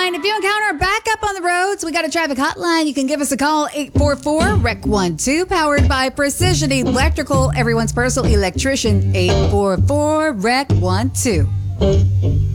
line. If you encounter a backup on the roads, we got a traffic hotline. You can give us a call, 844-REC-12, powered by Precision Electrical, everyone's personal electrician, 844-REC-12.